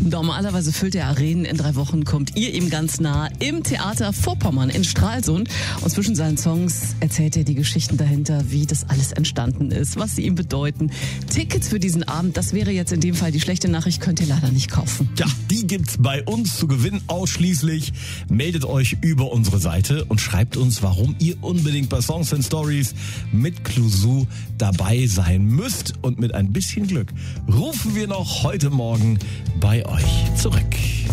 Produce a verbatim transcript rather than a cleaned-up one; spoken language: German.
Normalerweise füllt er Arenen. In drei Wochen kommt ihr ihm ganz nah im Theater Vorpommern in Stralsund. Und zwischen seinen Songs erzählt er die Geschichten dahinter, wie das alles entstanden ist, was sie ihm bedeuten. Tickets für diesen Abend, das wäre jetzt in dem Fall die schlechte Nachricht, könnt ihr leider nicht kaufen. Ja, die gibt's bei uns zu gewinnen ausschließlich. Meldet euch über unsere Seite und schreibt uns, warum ihr unbedingt bei Songs and Stories mit Clouseau dabei sein müsst. Und mit ein bisschen Glück rufen wir noch heute Morgen bei euch zurück.